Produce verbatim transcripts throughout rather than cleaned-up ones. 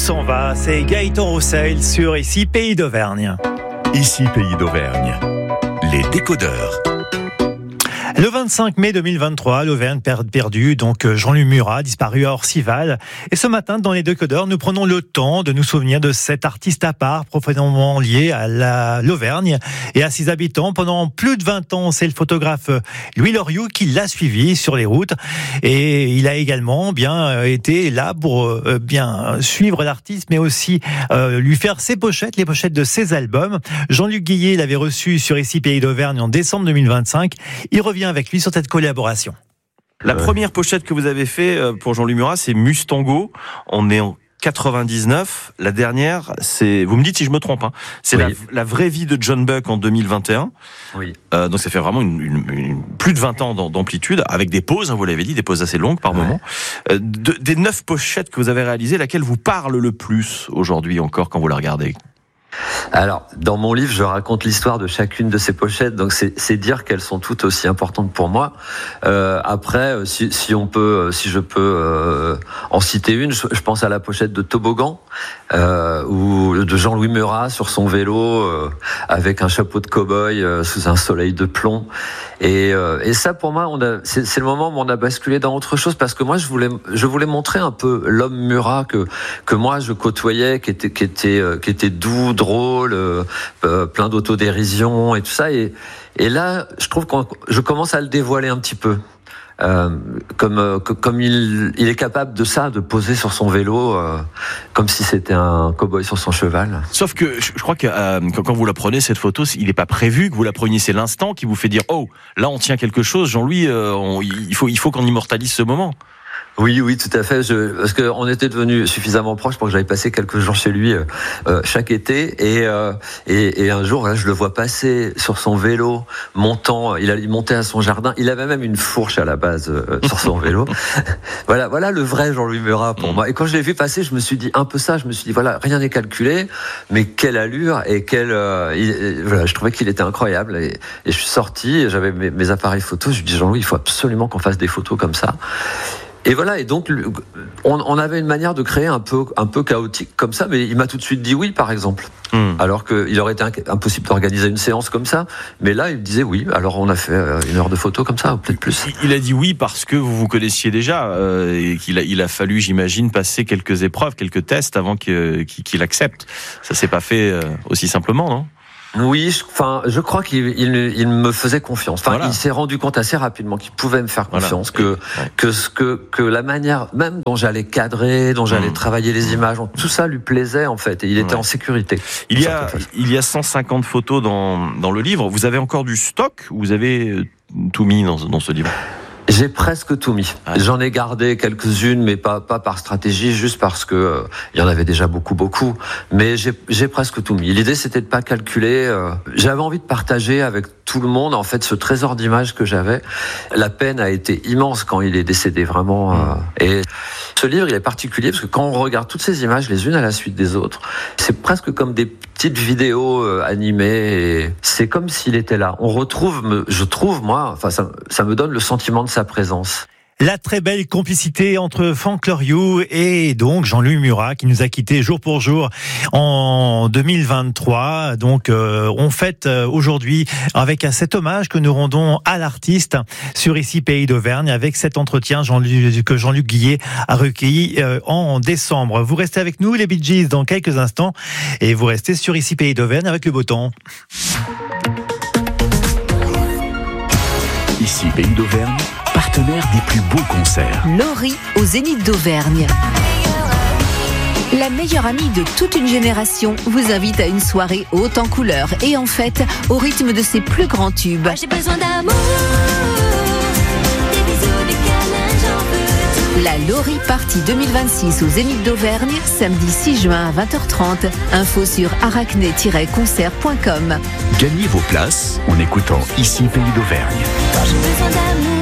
s'en va, c'est Gaëtan Roussel sur Ici Pays d'Auvergne. Ici Pays d'Auvergne, les décodeurs. Le vingt-cinq mai deux mille vingt-trois, l'Auvergne perdue, donc Jean-Luc Murat, disparu à Orcival. Et ce matin, dans les décodeurs, nous prenons le temps de nous souvenir de cet artiste à part, profondément lié à la, l'Auvergne et à ses habitants. Pendant plus de vingt ans, c'est le photographe Louis Loriot qui l'a suivi sur les routes. Et il a également bien été là pour euh, bien suivre l'artiste, mais aussi euh, lui faire ses pochettes, les pochettes de ses albums. Jean-Luc Guillet l'avait reçu sur Ici Pays d'Auvergne en décembre deux mille vingt-cinq. Il revient avec lui sur cette collaboration. La première pochette que vous avez fait pour Jean-Luc Murat, c'est Mustango. On est en quatre-vingt-dix-neuf. La dernière, c'est, vous me dites si je me trompe, hein, c'est oui. la, la vraie vie de John Buck en deux mille vingt et un. Oui. Euh, donc ça fait vraiment une, une, une, plus de vingt ans d'amplitude, avec des pauses, hein, vous l'avez dit, des pauses assez longues par ouais. moment. Euh, de, des neuf pochettes que vous avez réalisées, laquelle vous parle le plus aujourd'hui encore quand vous la regardez ? Alors, dans mon livre, je raconte l'histoire de chacune de ces pochettes, donc c'est, c'est dire qu'elles sont toutes aussi importantes pour moi. Euh, après, si, si on peut, si je peux euh, en citer une, je, je pense à la pochette de Toboggan, euh, ou de Jean-Louis Murat sur son vélo euh, avec un chapeau de cow-boy euh, sous un soleil de plomb. Et, euh, et ça, pour moi, on a, c'est, c'est le moment où on a basculé dans autre chose, parce que moi, je voulais, je voulais montrer un peu l'homme Murat que que moi je côtoyais, qui était, qui était, euh, qui était doux, drôle, euh, euh, plein d'autodérision et tout ça. Et, et là, je trouve que je commence à le dévoiler un petit peu. Euh, comme euh, comme il il est capable de ça, de poser sur son vélo euh, comme si c'était un cow-boy sur son cheval. Sauf que je, je crois que euh, quand vous la prenez cette photo, il n'est pas prévu que vous la preniez, c'est l'instant qui vous fait dire oh là on tient quelque chose. Jean-Louis, euh, on, il faut il faut qu'on immortalise ce moment. Oui, oui, tout à fait. Je, parce que on était devenus suffisamment proches pour que j'aille passer quelques jours chez lui euh, chaque été. Et, euh, et et un jour, là, je le vois passer sur son vélo, montant. Il allait monter à son jardin. Il avait même une fourche à la base euh, sur son vélo. Voilà, voilà le vrai Jean-Louis Murat pour moi. Et quand je l'ai vu passer, je me suis dit un peu ça. Je me suis dit voilà, rien n'est calculé, mais quelle allure et quelle. Euh, il, voilà, je trouvais qu'il était incroyable. Et, et je suis sorti. J'avais mes, mes appareils photos. Je lui dis Jean-Louis, il faut absolument qu'on fasse des photos comme ça. Et voilà, et donc on, on avait une manière de créer un peu, un peu chaotique comme ça, mais il m'a tout de suite dit oui, par exemple. Mmh. Alors qu'il aurait été impossible d'organiser une séance comme ça, mais là il disait oui. Alors on a fait une heure de photos comme ça, peut-être plus. Il a dit oui parce que vous vous connaissiez déjà euh, et qu'il a, il a fallu, j'imagine, passer quelques épreuves, quelques tests avant que, qu'il, qu'il accepte. Ça s'est pas fait euh, aussi simplement, non ? Oui, enfin, je, je crois qu'il il, il me faisait confiance. Enfin, voilà. Il s'est rendu compte assez rapidement qu'il pouvait me faire confiance, voilà. que ouais. que ce que que la manière même dont j'allais cadrer, dont j'allais mmh. travailler les images, tout ça lui plaisait en fait, et il était ouais. en sécurité. Il y a il y a cent cinquante photos dans dans le livre. Vous avez encore du stock ou vous avez tout mis dans dans ce livre ? J'ai presque tout mis. Ah. J'en ai gardé quelques-unes, mais pas pas par stratégie, juste parce que euh, il y en avait déjà beaucoup beaucoup. Mais j'ai j'ai presque tout mis. L'idée c'était de pas calculer. Euh, j'avais envie de partager avec tout le monde en fait ce trésor d'images que j'avais. La peine a été immense quand il est décédé, vraiment. Euh, et ce livre il est particulier parce que quand on regarde toutes ces images les unes à la suite des autres, c'est presque comme des petites vidéos euh, animées. Et c'est comme s'il était là. On retrouve, je trouve moi, enfin ça, ça me donne le sentiment de sa présence. La très belle complicité entre Franck Loriot et donc Jean-Luc Murat qui nous a quittés jour pour jour en deux mille vingt-trois. Donc euh, on fête aujourd'hui avec cet hommage que nous rendons à l'artiste sur Ici Pays d'Auvergne avec cet entretien Jean-Luc, que Jean-Luc Guillet a recueilli euh, en décembre. Vous restez avec nous les Bee Gees dans quelques instants et vous restez sur Ici Pays d'Auvergne avec le beau temps. Ici Pays d'Auvergne, partenaire des plus beaux concerts. Laurie au Zénith d'Auvergne. La meilleure amie de toute une génération vous invite à une soirée haute en couleurs et en fête au rythme de ses plus grands tubes. Moi, j'ai besoin d'amour, des bisous, des câlins, j'en veux tout. La Laurie Party deux mille vingt-six au Zénith d'Auvergne, samedi six juin à vingt heures trente. Info sur arachné tiret concert point com. Gagnez vos places en écoutant Ici Pays d'Auvergne. Moi, j'ai besoin d'amour.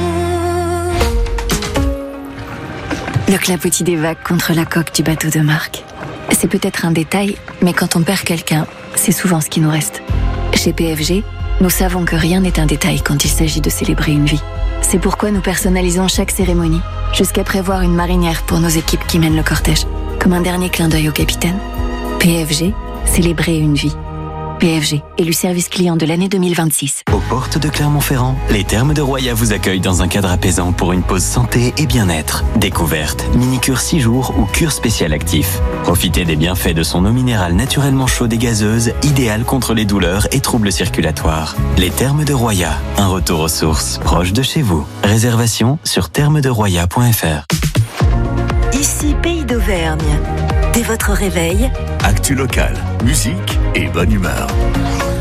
Le clapotis des vagues contre la coque du bateau de Marc. C'est peut-être un détail, mais quand on perd quelqu'un, c'est souvent ce qui nous reste. Chez P F G, nous savons que rien n'est un détail quand il s'agit de célébrer une vie. C'est pourquoi nous personnalisons chaque cérémonie, jusqu'à prévoir une marinière pour nos équipes qui mènent le cortège. comme un dernier clin d'œil au capitaine. P F G, célébrer une vie. P F G, élu service client de l'année deux mille vingt-six. Aux portes de Clermont-Ferrand, les Thermes de Roya vous accueillent dans un cadre apaisant pour une pause santé et bien-être. Découverte, mini-cure six jours ou cure spéciale actif. Profitez des bienfaits de son eau minérale naturellement chaude et gazeuse, idéale contre les douleurs et troubles circulatoires. Les Thermes de Roya, un retour aux sources, proche de chez vous. Réservation sur thermes de roya point f r. Ici Pays d'Auvergne. Dès votre réveil, Actu locale, musique et bonne humeur.